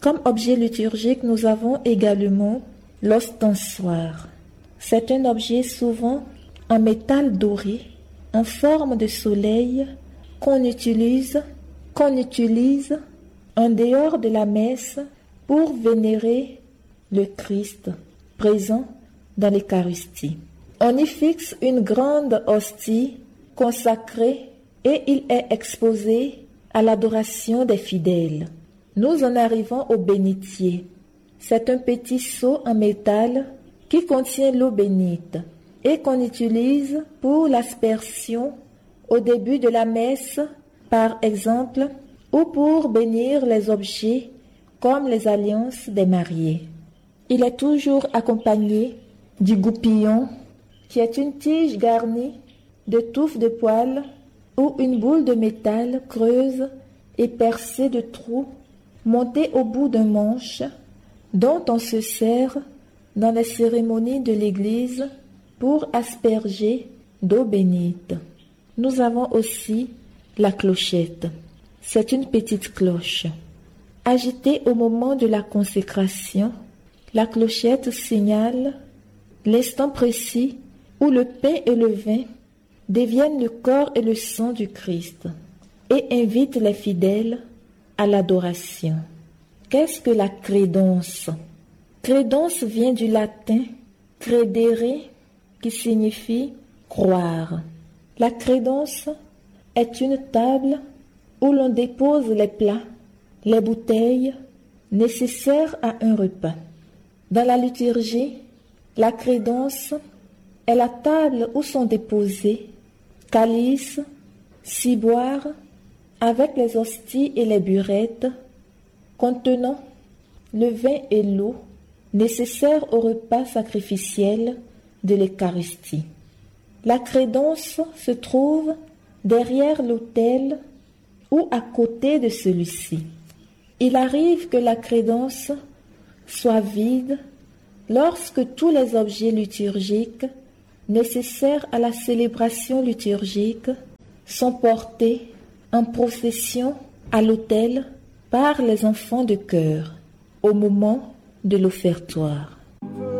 Comme objet liturgique, nous avons également l'ostensoir. C'est un objet souvent en métal doré, en forme de soleil, qu'on utilise en dehors de la messe pour vénérer le Christ présent dans l'Eucharistie. On y fixe une grande hostie consacrée et il est exposé à l'adoration des fidèles. Nous en arrivons au bénitier. C'est un petit seau en métal qui contient l'eau bénite et qu'on utilise pour l'aspersion au début de la messe, par exemple, ou pour bénir les objets comme les alliances des mariés. Il est toujours accompagné du goupillon, qui est une tige garnie de touffes de poils ou une boule de métal creuse et percée de trous montée au bout d'un manche dont on se sert dans les cérémonies de l'église pour asperger d'eau bénite. Nous avons aussi la clochette. C'est une petite cloche. Agitée au moment de la consécration, la clochette signale l'instant précis où le pain et le vin deviennent le corps et le sang du Christ et invite les fidèles à l'adoration. Qu'est-ce que la crédence? Crédence vient du latin credere, qui signifie croire. La crédence est une table où l'on dépose les plats, les bouteilles nécessaires à un repas. Dans la liturgie, la crédence est la table où sont déposés calices, ciboires, avec les hosties et les burettes, contenant le vin et l'eau nécessaires au repas sacrificiel de l'Eucharistie. La crédence se trouve derrière l'autel ou à côté de celui-ci. Il arrive que la crédence soit vide lorsque tous les objets liturgiques nécessaires à la célébration liturgique sont portés en procession à l'autel par les enfants de chœur au moment de l'offertoire.